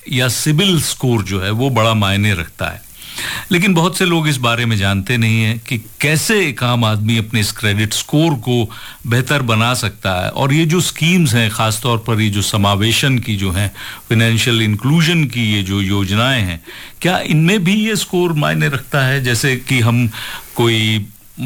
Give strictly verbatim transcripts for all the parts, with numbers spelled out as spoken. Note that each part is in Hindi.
या सिबिल स्कोर जो है वो बड़ा मायने रखता है, लेकिन बहुत से लोग इस बारे में जानते नहीं हैं कि कैसे एक आम आदमी अपने इस क्रेडिट स्कोर को बेहतर बना सकता है। और ये जो स्कीम्स हैं, खासतौर पर ये जो समावेशन की जो हैं, फाइनेंशियल इंक्लूजन की ये जो योजनाएं हैं, क्या इनमें भी ये स्कोर मायने रखता है? जैसे कि हम कोई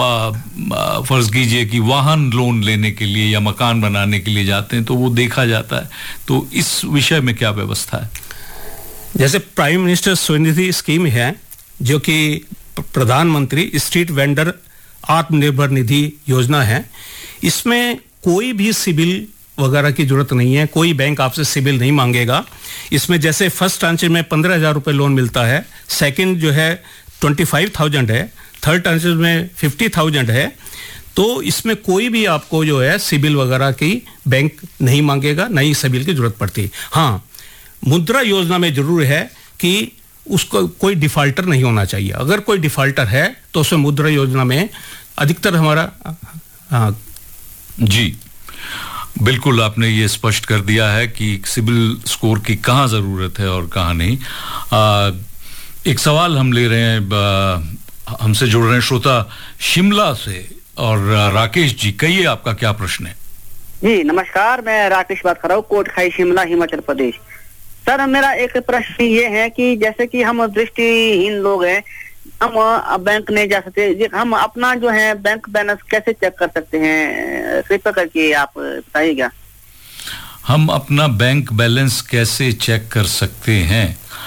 फर्ज कीजिए कि वाहन लोन लेने के लिए या मकान बनाने के लिए जाते हैं तो वो देखा जाता है, तो इस विषय में क्या व्यवस्था है? जैसे प्राइम मिनिस्टर स्वनिधि स्कीम है, जो कि प्रधानमंत्री स्ट्रीट वेंडर आत्मनिर्भर निधि योजना है, इसमें कोई भी सिबिल वगैरह की जरूरत नहीं है, कोई बैंक आपसे सिबिल नहीं मांगेगा। इसमें जैसे फर्स्ट ट्रांच में पंद्रह हजार रुपये लोन मिलता है, सेकंड जो है ट्वेंटी फाइव थाउजेंड है, थर्ड ट्रांच में फिफ्टी थाउजेंड है, तो इसमें कोई भी आपको जो है सिबिल वगैरह की बैंक नहीं मांगेगा, नहीं सिबिल की जरूरत पड़ती। हाँ, मुद्रा योजना में जरूर है कि उसको कोई डिफाल्टर नहीं होना चाहिए। अगर कोई डिफाल्टर है तो उसमें मुद्रा योजना में अधिकतर हमारा हाँ जी बिल्कुल, आपने ये स्पष्ट कर दिया है कि सिबिल स्कोर की कहाँ जरूरत है और कहाँ नहीं। आ, एक सवाल हम ले रहे हैं, हमसे जुड़ रहे हैं श्रोता शिमला से, और राकेश जी, कहिए आपका क्या प्रश्न है? जी नमस्कार, मैं राकेश बात कर रहा हूँ, कोटखाई शिमला हिमाचल प्रदेश। सर मेरा एक प्रश्न ये है कि जैसे कि हम दृष्टिहीन लोग हैं, हम बैंक नहीं जा सकते, हम अपना जो है बैंक बैलेंस कैसे चेक कर सकते हैं? कृपया करके आप बताइएगा। हम अपना बैंक बैलेंस कैसे चेक कर सकते हैं?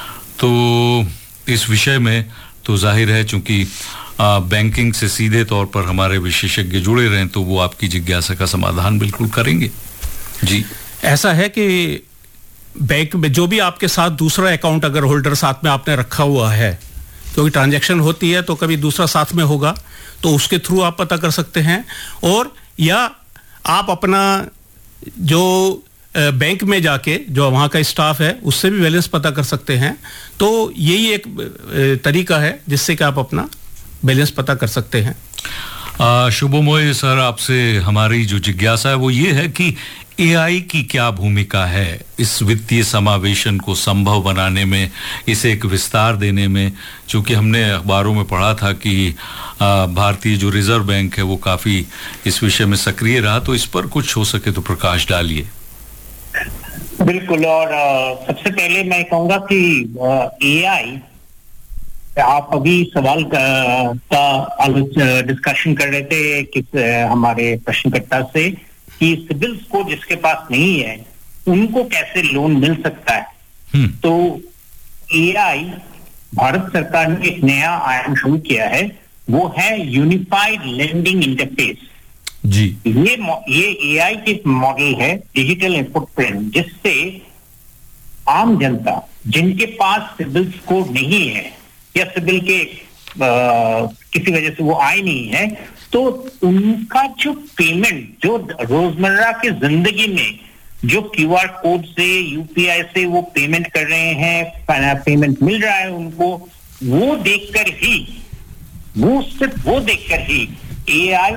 तो इस विषय में तो जाहिर है, चूंकि बैंकिंग से सीधे तौर पर हमारे विशेषज्ञ जुड़े रहे, तो वो आपकी जिज्ञासा का समाधान बिल्कुल करेंगे। जी, ऐसा है कि बैंक में जो भी आपके साथ दूसरा अकाउंट अगर होल्डर साथ में आपने रखा हुआ है, क्योंकि ट्रांजैक्शन होती है तो कभी दूसरा साथ में होगा, तो उसके थ्रू आप पता कर सकते हैं। और या आप अपना जो बैंक में जाके जो वहाँ का स्टाफ है उससे भी बैलेंस पता कर सकते हैं। तो यही एक तरीका है जिससे कि आप अपना बैलेंस पता कर सकते हैं। शुभमोय सर, आपसे हमारी जो जिज्ञासा है वो ये है कि एआई की क्या भूमिका है इस वित्तीय समावेशन को संभव बनाने में, इसे एक विस्तार देने में? चूंकि हमने अखबारों में पढ़ा था कि भारतीय जो रिजर्व बैंक है वो काफी इस विषय में सक्रिय रहा, तो इस पर कुछ हो सके तो प्रकाश डालिए। बिल्कुल, और आ, सबसे पहले मैं कहूंगा कि एआई, आप अभी सवाल का, का डिस्कशन कर रहे थे किस हमारे प्रश्नकर्ता से कि सिबिल स्कोर जिसके पास नहीं है उनको कैसे लोन मिल सकता है। तो एआई, भारत सरकार ने एक नया आयाम शुरू किया है, वो है यूनिफाइड लेंडिंग इंटरफेस। जी, ये ये एआई की मॉडल है, डिजिटल फुटप्रिंट, जिससे आम जनता जिनके पास सिबिल स्कोर नहीं है या सिबिल के आ, किसी वजह से वो आय नहीं है, तो उनका जो पेमेंट, जो रोजमर्रा की जिंदगी में जो क्यूआर कोड से, यूपीआई से वो पेमेंट कर रहे हैं, पेमेंट मिल रहा है उनको, वो देखकर ही, वो सिर्फ वो देखकर ही एआई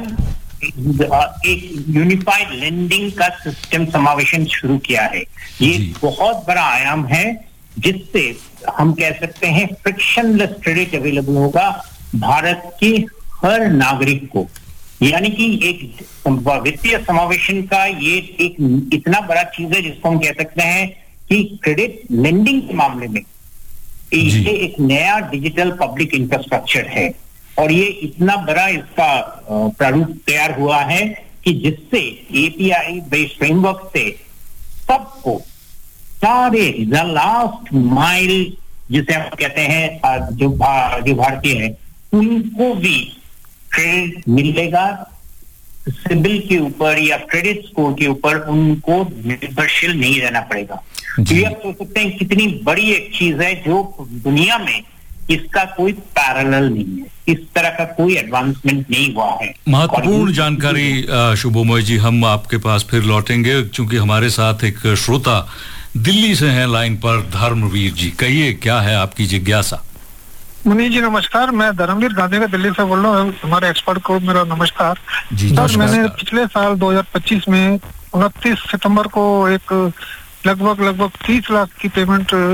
एक यूनिफाइड लेंडिंग का सिस्टम समावेशन शुरू किया है। ये बहुत बड़ा आयाम है जिससे हम कह सकते हैं फ्रिक्शनलेस क्रेडिट अवेलेबल होगा भारत के हर नागरिक को। यानी कि एक वित्तीय समावेशन का ये एक इतना बड़ा चीज है जिसको हम कह सकते हैं कि क्रेडिट लेंडिंग के मामले में ये एक नया डिजिटल पब्लिक इंफ्रास्ट्रक्चर है, और ये इतना बड़ा इसका प्रारूप तैयार हुआ है कि जिससे एपीआई बेस्ड फ्रेमवर्क से सबको, सारे द लास्ट माइल जिसे हम कहते हैं, जो भा, जो भारतीय हैं, उनको भी क्रेडिट मिलेगा। सिबिल के ऊपर या क्रेडिट स्कोर के ऊपर उनको निर्भरशील नहीं रहना पड़ेगा। तो ये आप सोच सकते हैं कितनी बड़ी एक चीज है जो दुनिया में इसका कोई पैरेलल नहीं है, इस तरह का कोई एडवांसमेंट नहीं हुआ है। महत्वपूर्ण जानकारी शुभमोय जी, हम आपके पास फिर लौटेंगे क्योंकि हमारे साथ एक श्रोता दिल्ली से हैं लाइन पर, धर्मवीर जी, कहिए क्या है आपकी जिज्ञासा? मुनीष जी नमस्कार, मैं धर्मवीर गांधी का दिल्ली से बोल रहा हूँ, हमारे एक्सपर्ट को मेरा नमस्कार। सर मैंने पिछले साल दो हज़ार पच्चीस में उनतीस सितंबर को एक लगभग लगभग तीस लाख की पेमेंट